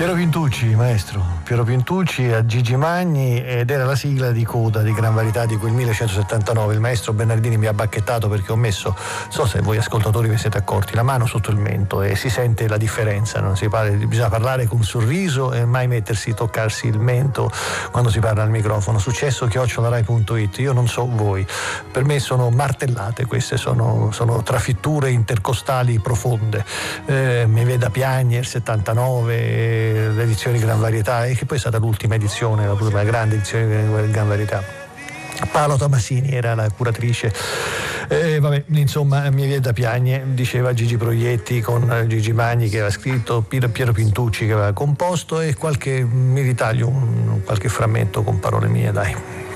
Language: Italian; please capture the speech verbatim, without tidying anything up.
Piero Pintucci, maestro, Piero Pintucci a Gigi Magni, ed era la sigla di coda di Gran Varietà di quel millenovecentosettantanove. Il maestro Bernardini mi ha bacchettato perché ho messo, so se voi ascoltatori vi siete accorti, la mano sotto il mento e si sente la differenza, non si parla, bisogna parlare con sorriso e mai mettersi, toccarsi il mento quando si parla al microfono. Successo chiocciola rai punto it, io non so voi, per me sono martellate queste, sono, sono trafitture intercostali profonde. Eh, mi veda piagne il settantanove, l'edizione di Gran Varietà, e che poi è stata l'ultima edizione, la prima grande edizione di Gran Varietà. Paolo Tomasini era la curatrice. Eh, vabbè, insomma, mi viene da piagne, diceva Gigi Proietti con Gigi Magni che aveva scritto, Piero Pintucci che aveva composto, e qualche mi ritaglio un, qualche frammento con parole mie, dai.